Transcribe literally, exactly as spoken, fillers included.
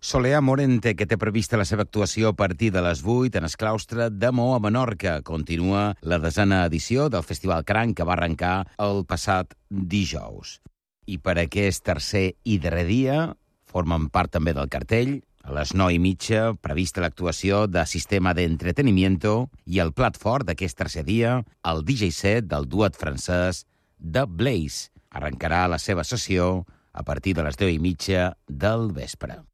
Soleá Morente, que té prevista la seva actuació a partir de les vuit en el claustre de Mo a Menorca. Continua la desena edició del Festival Cranc, que va arrencar el passat dijous. I per aquest tercer i darrer dia formen part també del cartell, a les nou i mitja, prevista l'actuació de Sistema d'Entretenimiento i el plat fort d'aquest tercer dia, el D J set del duet francès The Blaze. Arrencarà la seva sessió a partir de les deu i mitja del vespre.